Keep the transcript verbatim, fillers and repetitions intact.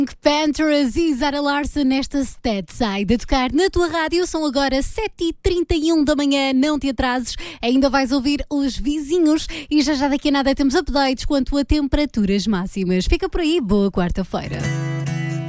Pink Panthers e Zara Larsson nesta Statside a tocar na tua rádio. São agora sete e trinta e um da manhã, não te atrases, ainda vais ouvir os vizinhos e já já daqui a nada temos updates quanto a temperaturas máximas. Fica por aí, boa quarta-feira.